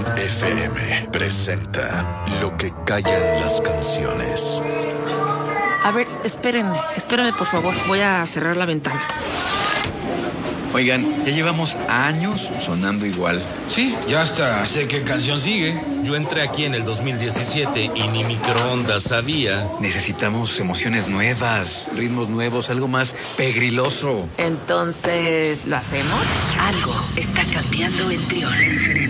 FM presenta Lo que callan las canciones. A ver, espérenme por favor. Voy a cerrar la ventana. Oigan, ya llevamos años sonando igual. Sí, ya hasta sé qué canción sigue. Yo entré aquí en el 2017 y ni microondas había. Necesitamos emociones nuevas, ritmos nuevos, algo más pegriloso. Entonces, ¿lo hacemos? Algo está cambiando en Trión.